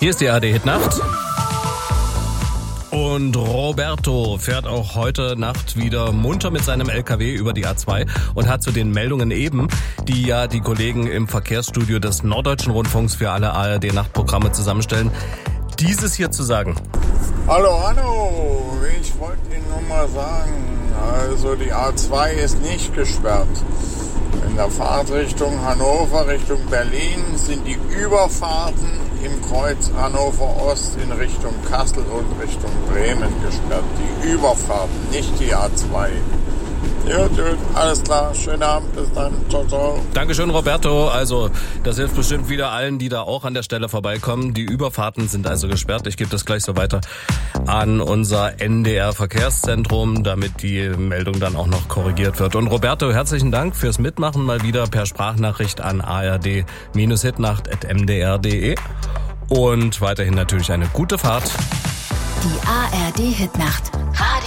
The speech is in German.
Hier ist die ARD-Hitnacht. Und Roberto fährt auch heute Nacht wieder munter mit seinem LKW über die A2 und hat zu den Meldungen eben, die ja die Kollegen im Verkehrsstudio des Norddeutschen Rundfunks für alle ARD-Nachtprogramme zusammenstellen, dieses hier zu sagen. Hallo, ich wollte Ihnen nur mal sagen, also die A2 ist nicht gesperrt. In der Fahrtrichtung Hannover Richtung Berlin sind die Überfahrten im Kreuz Hannover Ost in Richtung Kassel und Richtung Bremen gesperrt. Die Überfahrten, nicht die A2. Gut, alles klar. Schönen Abend, bis dann. Ciao, ciao. Dankeschön, Roberto. Also, das hilft bestimmt wieder allen, die da auch an der Stelle vorbeikommen. Die Überfahrten sind also gesperrt. Ich gebe das gleich so weiter an unser NDR-Verkehrszentrum, damit die Meldung dann auch noch korrigiert wird. Und Roberto, herzlichen Dank fürs Mitmachen, mal wieder per Sprachnachricht an ard-hitnacht@mdr.de. Und weiterhin natürlich eine gute Fahrt. Die ARD-Hitnacht.